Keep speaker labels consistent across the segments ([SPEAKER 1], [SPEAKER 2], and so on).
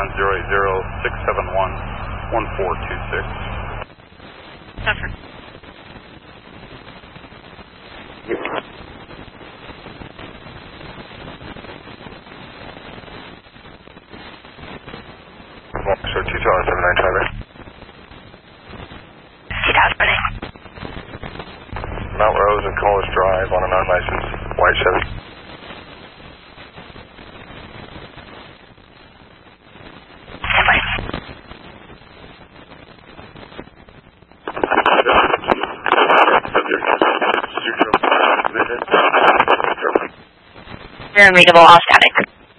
[SPEAKER 1] on 080-671-1426.
[SPEAKER 2] Suffer.
[SPEAKER 1] So 279 Trevor.
[SPEAKER 2] 2000.
[SPEAKER 1] Mount Rose and College Drive on an unlicensed white Chevy.
[SPEAKER 2] Very readable, all static.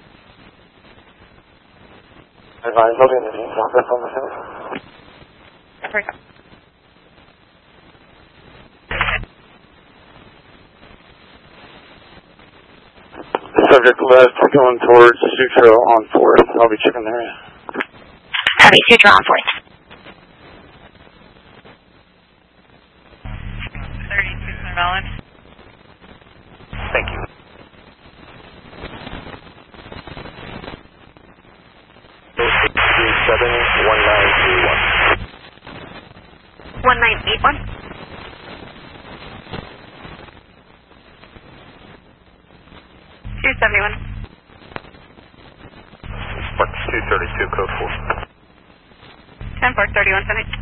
[SPEAKER 3] Advise, I'll be in the team office on the 7th. Subject left going towards Sutro on 4th. I'll be checking there.
[SPEAKER 2] Copy, Sutro on 4th. 32 valid.
[SPEAKER 1] Thank you. Seven 1981.
[SPEAKER 2] 1981. Park
[SPEAKER 1] 232, code 4.
[SPEAKER 2] 10 Park 31, 7.